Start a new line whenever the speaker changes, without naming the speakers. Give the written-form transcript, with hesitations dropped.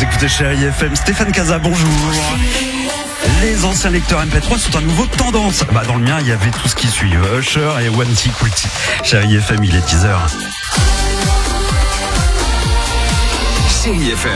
écoutez Chérie FM. Stéphane Casa, bonjour. Les anciens lecteurs MP3 sont à nouveau tendance. Dans le mien, il y avait tout ce qui suit. Usher et One T Quilty. Chérie FM, il est 10h.
Chérie FM.